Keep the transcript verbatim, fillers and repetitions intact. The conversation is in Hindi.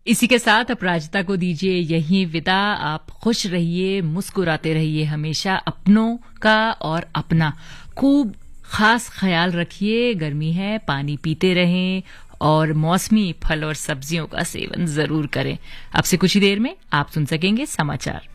इसी के साथ अपराजिता को दीजिए यही विदा। आप खुश रहिए, मुस्कुराते रहिए, हमेशा अपनों का और अपना खूब खास ख्याल रखिए। गर्मी है, पानी पीते रहें और मौसमी फल और सब्जियों का सेवन जरूर करें। अब से कुछ ही देर में आप सुन सकेंगे समाचार।